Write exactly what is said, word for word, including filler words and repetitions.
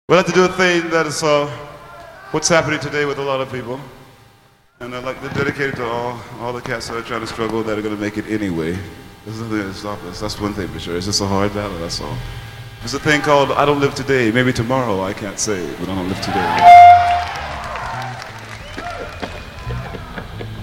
We'd like to do a thing that is uh, what's happening today with a lot of people. And I'd like to dedicate it to all, all the cats that are trying to struggle that are going to make it anyway. There's nothing to stop us. That's one thing for sure. It's just a hard battle, that's all. There's a thing called I don't live today. Maybe tomorrow, I can't say, but I don't live today.